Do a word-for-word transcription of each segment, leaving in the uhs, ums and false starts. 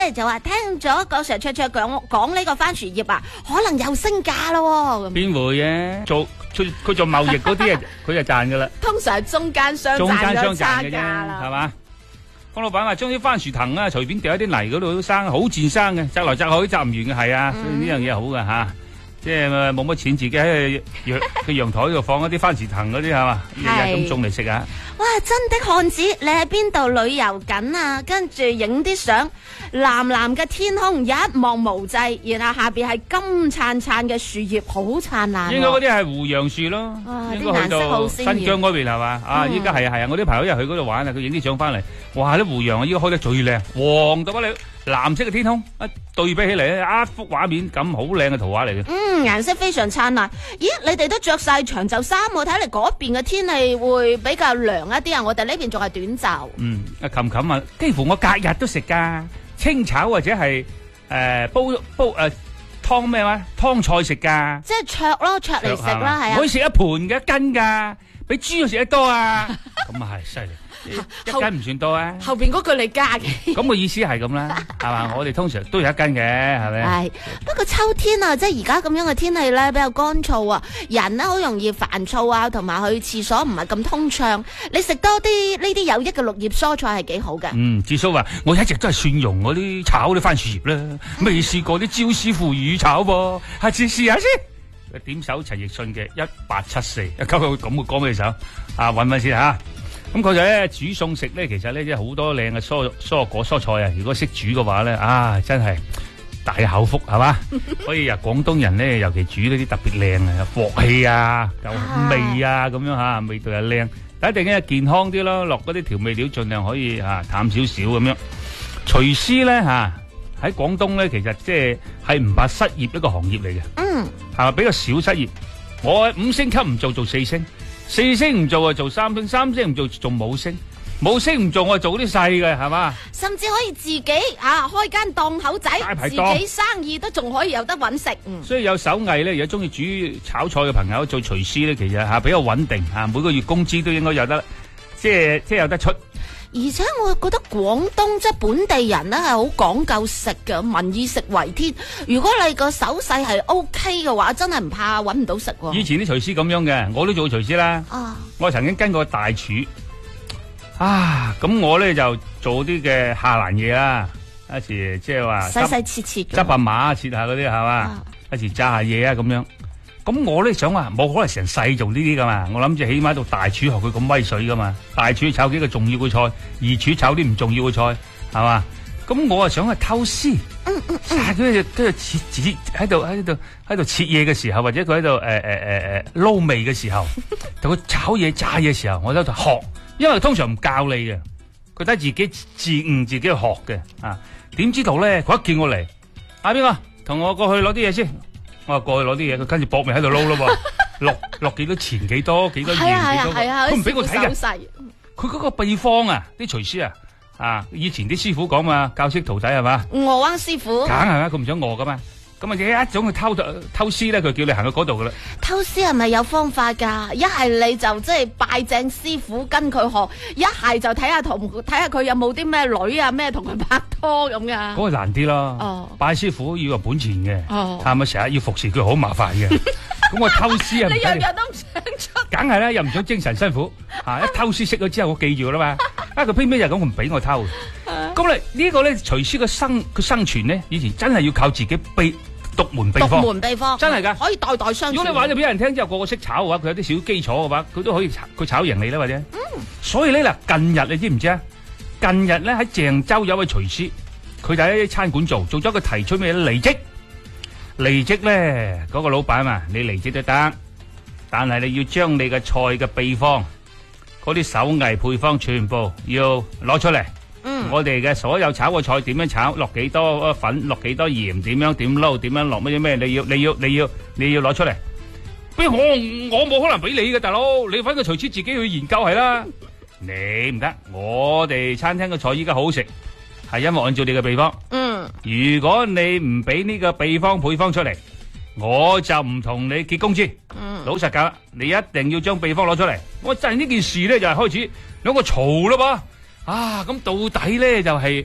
就話聽咗郭 Sir 卓卓講講呢個番薯葉啊，可能又升價咯。 邊會嘅？做佢佢做貿易嗰啲啊，佢就賺噶啦。 通常係中間商中間賺咗商差價賺嘅啫， 啦。 係嘛？江老闆話將啲番薯藤啊，隨便掉喺啲泥嗰度都生，好自生嘅，摘來摘去摘唔完嘅，係啊，所以呢樣嘢好噶吓。即係冇乜錢，自己喺陽個陽台度放一啲番薯藤嗰啲係嘛，日日咁種嚟食啊！ 哇，真的漢子，你喺邊度旅遊緊啊？跟住影啲相，藍藍嘅天空一望無際，然後下邊係金燦燦嘅樹葉，好燦爛。 應該嗰啲係胡楊樹咯，應該去到新疆嗰邊係嘛？啊，依家係啊係啊，我啲朋友又去嗰度玩啊，佢影啲相翻嚟，哇！啲胡楊啊，依家開得最靚，黃到啊你！藍色嘅天空一對比起嚟咧，一幅畫面咁好靚嘅圖畫嚟嘅。 嗯，顏色非常燦爛。咦，你哋都着晒長袖衫喎，睇嚟嗰邊嘅天氣會比較涼一啲啊！我哋呢邊仲係短袖。 嗯，阿琴琴啊，幾乎我隔日都食噶，清炒或者係誒煲煲誒湯咩話湯菜食噶。 即係灼咯，灼嚟食啦，係啊。 可以食一盤嘅一斤噶，比豬肉食得多啊！咁啊係犀利。一斤唔算多啊， 後邊嗰句你加嘅。 咁個意思係咁啦，係嘛？我哋通常都有一斤嘅，係咪？ 係，不過秋天啊，即係而家咁樣嘅天氣咧，比較乾燥啊，人咧好容易煩躁啊，同埋去廁所唔係咁通暢。你食多啲呢啲有益嘅綠葉蔬菜係幾好嘅。 嗯，智叔話我一直都係蒜蓉嗰啲炒啲番薯葉啦，未試過啲椒絲腐乳炒噃，下次試下先。點手陳奕迅嘅一八七四，咁佢咁嘅歌俾你手，啊，搵搵先吓。咁佢就咧煮餸食咧，其實咧即係好多靚嘅蔬蔬果蔬菜啊！如果識煮嘅話咧，啊真係大口福係嘛？所以啊，廣東人咧尤其煮呢啲特別靚啊，有鑊氣啊，有味啊咁樣吓，味道又靚。但一定咧健康啲咯，落嗰啲調味料盡量可以吓淡少少咁樣。廚師咧吓喺廣東咧，其實即係係唔怕失業一個行業嚟嘅。嗯，係咪比較少失業？我五星級唔做做四星。四星唔做啊，做三星；三星唔做做冇星，冇星唔做我做啲細嘅，係嘛？ 甚至可以自己啊開間檔口仔，自己生意都仲可以有得搵食。嗯， 所以有手藝咧，如果中意煮炒菜嘅朋友做廚師咧，其實吓比較穩定吓，每個月工資都應該有得，即係即係有得出。 而且我覺得廣東即係本地人咧係好講究食嘅，民以食為天。如果你個手勢係 O K 嘅話，真係唔怕搵唔到食。 以前啲廚師咁樣嘅，我都做廚師啦。 啊， 我曾經跟過大廚。啊，咁我咧就做啲嘅下欄嘢啦，一時即係話細細切切，執下馬切下嗰啲係嘛，一時炸下嘢啊咁樣。咁我咧想話冇可能成世做呢啲噶嘛，我諗住起碼做大廚學佢咁威水噶嘛，大廚炒幾個重要嘅菜，二廚炒啲唔重要嘅菜，係嘛？咁我啊想去偷師，嗯嗯嗯，跟住跟住切切喺度喺度喺度切嘢嘅時候，或者佢喺度誒誒誒誒撈味嘅時候，同佢炒嘢炸嘢嘅時候，我喺度學，因為通常唔教你嘅，佢睇自己自悟自己去學嘅啊。點知道咧？佢一見我嚟，啊邊個同我過去攞啲嘢先。我話過去攞啲嘢，佢跟住搏命喺度撈咯喎，落落幾多錢幾多幾多鹽幾多，佢唔俾我睇嘅。佢嗰個秘方啊，啲廚師啊，啊以前啲師傅講嘛，教識徒弟係嘛？ 餓灣師傅， 梗係啦，佢唔想餓噶嘛。咁啊，一種去偷偷師咧，佢叫你行去嗰度噶啦。 偷師係咪有方法噶？一係你就即係拜正師傅跟佢學，一係就睇下同睇下佢有冇啲咩女啊咩同佢拍拖咁噶。 嗰個難啲咯。 哦， 拜師傅要有本錢嘅。 哦， 係咪成日要服侍佢好麻煩嘅？咁我偷師啊， 你日日都唔想出。 梗係啦，又唔想精神辛苦。啊，一偷師識咗之後，我記住啦嘛。啊，佢偏偏就咁唔俾我偷。咁咧呢個咧，廚師嘅生佢生存咧，以前真係要靠自己秘。獨門秘方， 獨門秘方真係噶， 可以代代相傳。 如果你話咗俾人聽之後，個個識炒嘅話，佢有啲小基礎嘅話，佢都可以佢炒贏你啦，或者。嗯。所以咧嗱，近日你知唔知啊？近日咧喺鄭州有位廚師，佢就喺餐館做，做咗佢提出咩離職。離職咧，嗰個老闆啊，你離職都得，但係你要將你嘅菜嘅秘方，嗰啲手藝配方全部要攞出嚟。嗯，我哋嘅所有炒嘅菜點樣炒，落幾多粉，落幾多鹽，點樣點撈，點樣落乜嘢咩？你要你要你要你要攞出嚟。不如我我冇可能俾你嘅，大佬，你搵個廚師自己去研究係啦。你唔得，我哋餐廳嘅菜依家好好食，係因為按照你嘅秘方。嗯，如果你唔俾呢個秘方配方出嚟，我就唔同你結工資。嗯，老實講，你一定要將秘方攞出嚟。我真係呢件事咧就係開始兩個嘈啦噃。啊，咁到底咧就係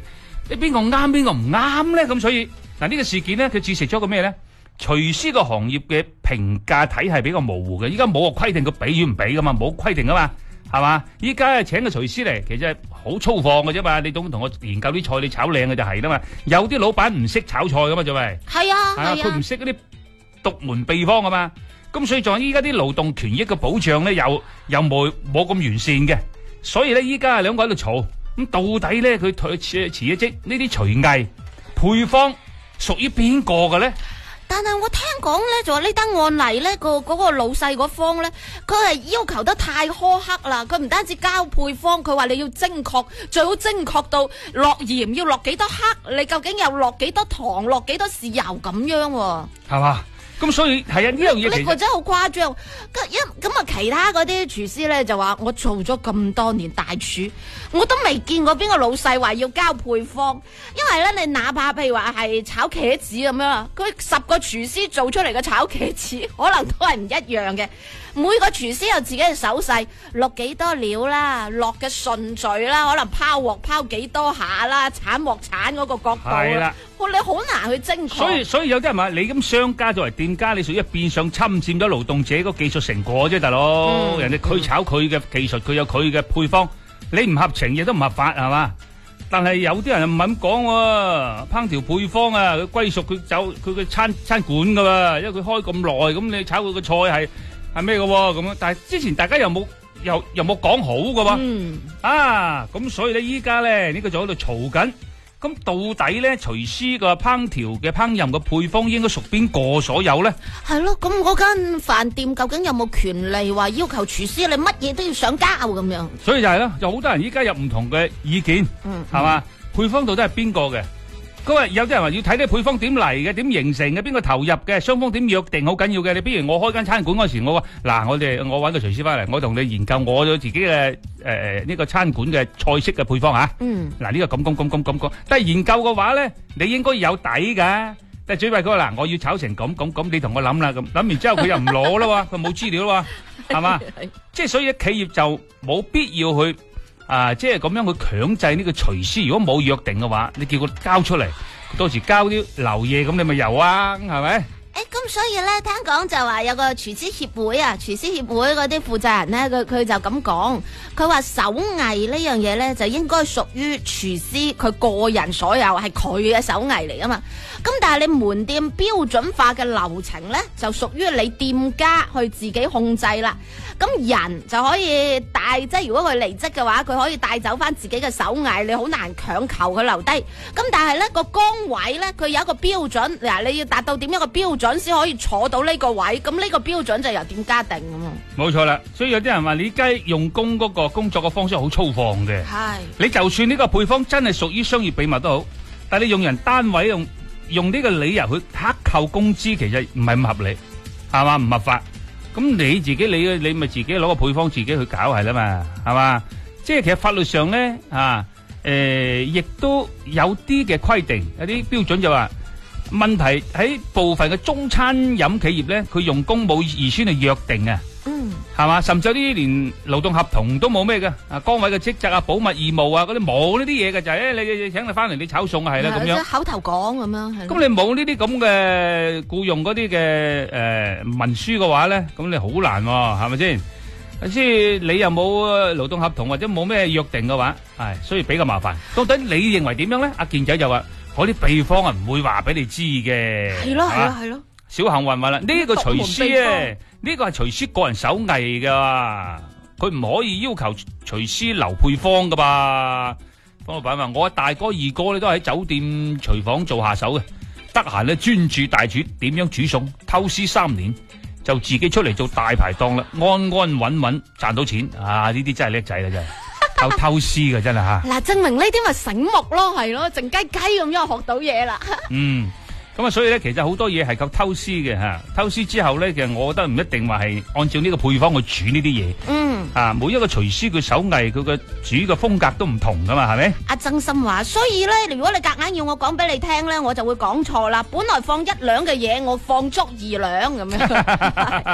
你邊個啱邊個唔啱咧？咁所以嗱呢個事件咧，佢折射咗個咩咧？廚師個行業嘅評價體系比較模糊嘅，依家冇個規定佢俾與唔俾噶嘛，冇規定噶嘛，係嘛？依家請個廚師嚟，其實係好粗放嘅啫嘛。你懂同我研究啲菜，你炒靚嘅就係啦嘛。有啲老闆唔識炒菜噶嘛，就係係啊係啊， 佢唔識嗰啲獨門秘方噶嘛。咁所以仲依家啲勞動權益嘅保障咧，又又冇冇咁完善嘅。所以咧，依家兩個喺度嘈，咁到底咧佢退辭辭咗職，呢啲廚藝配方屬於邊個嘅咧？ 但係我聽講咧，就話呢單案例咧，個嗰個老細嗰方咧，佢係要求得太苛刻啦。佢唔單止交配方，佢話你要精確，最好精確到落鹽要落幾多克，你究竟又落幾多糖，落幾多豉油咁樣喎？ 係嘛？咁所以係啊，呢樣嘢呢個真係好誇張。一咁啊，其他嗰啲廚師咧就話：我做咗咁多年大廚，我都未見過邊個老細話要交配方。因為咧，你哪怕譬如話係炒茄子咁樣，佢十個廚師做出嚟嘅炒茄子，可能都係唔一樣嘅。每個廚師有自己嘅手勢，落幾多料啦，落嘅順序啦，可能拋鑊拋幾多下啦，鏟鑊鏟嗰個角度啦，你好難去精確。 所以所以有啲人話你咁商家作為店家，你屬於變相侵佔咗勞動者個技術成果啫，大佬。嗯、人哋佢炒佢嘅技術，佢有佢嘅配方，你唔合情亦都唔合法，係嘛？但係有啲人唔係咁講喎，烹調配方啊，佢歸屬佢走佢嘅餐餐館噶喎，因為佢開咁耐，咁你炒佢個菜係。係咩嘅咁樣？但係之前大家又冇又又冇講好嘅喎，嗯、啊咁所以咧依家咧呢、呢個就喺度嘈緊。咁到底咧廚師個烹調嘅烹飪嘅配方應該屬邊個所有咧？係咯，咁嗰間飯店究竟有冇權利話要求廚師你乜嘢都要上交咁樣？所以就係啦，有好多人依家有唔同嘅意見，係、嗯、嘛、嗯？配方到底係邊個嘅？嗰個有啲人話要睇啲配方點嚟嘅，點形成嘅，邊個投入嘅，雙方點約定好緊要嘅。你比如我開間餐館嗰時，我話嗱，我哋我搵個廚師翻嚟，我同你研究我自己嘅誒呢個餐館嘅菜式嘅配方吓。嗯。嗱呢個咁咁咁咁咁講，但係研究嘅話咧，你應該有底噶。但係最弊佢話嗱，我要炒成咁咁咁，你同我諗啦咁，諗完之後佢又唔攞啦，佢冇資料啦，係嘛？即係所以企業就冇必要去。啊，即係咁樣去強制呢個廚師，如果冇約定嘅話，你叫佢交出嚟，到時交啲流嘢，咁你咪有啊，係咪？誒，咁所以咧，聽講就話有個廚師協會啊，廚師協會嗰啲負責人咧，佢佢就咁講，佢話手藝呢樣嘢咧就應該屬於廚師佢個人所有，係佢嘅手藝嚟噶嘛。咁但係你門店標準化嘅流程咧，就屬於你店家去自己控制啦。咁人就可以帶，即係如果佢離職嘅話，佢可以帶走翻自己嘅手藝，你好難強求佢留低。咁但係咧個崗位咧，佢有一個標準，嗱你要達到點樣個標準先可以坐到呢個位，咁呢個標準就由店家定噶嘛。冇錯啦，所以有啲人話你而家用工嗰個工作嘅方式好粗放嘅。係，你就算呢個配方真係屬於商業秘密都好，但係你用人單位用用呢個理由去克扣工資，其實唔係咁合理，係嘛？唔合法。咁你自己你你咪自己攞個配方自己去搞係啦嘛，係嘛？即係其實法律上咧啊，誒，亦都有啲嘅規定，有啲標準就話問題喺部分嘅中餐飲企業咧，佢用工冇預先去約定啊，嗯，係嘛？甚至有啲連勞動合同都冇咩嘅，啊，崗位嘅職責啊、保密義務啊嗰啲冇呢啲嘢嘅，就係誒你你請你翻嚟你炒餸啊係啦咁樣，口頭講咁樣。咁你冇呢啲咁嘅僱用嗰啲嘅誒文書嘅話咧，咁你好難喎，係咪先？即係你又冇勞動合同或者冇咩約定嘅話，係所以比較麻煩。到底你認為點樣咧？阿健仔就話嗰啲秘方啊唔會話俾你知嘅，係咯係咯係咯。小幸運話啦，呢個廚師咧，呢個係廚師個人手藝噶，佢唔可以要求廚師留配方噶吧？方老闆話：我大哥二哥咧都喺酒店廚房做下手嘅，得閒咧專注大廚點樣煮餸，偷師三年就自己出嚟做大排檔啦，安安穩穩賺到錢啊！呢啲真係叻仔啦，真係靠偷師嘅真係吓。嗱，證明呢啲咪醒目咯，係咯，靜雞雞咁樣學到嘢啦。嗯。咁啊，所以咧，其實好多嘢係靠偷師嘅吓，偷師之後咧，其實我覺得唔一定話係按照呢個配方去煮呢啲嘢。嗯，啊，每一個廚師佢手藝佢嘅煮嘅風格都唔同噶嘛，係咪？阿曾心話，所以咧，如果你夾硬要我講俾你聽咧，我就會講錯啦。本來放一兩嘅嘢，我放足二兩咁樣。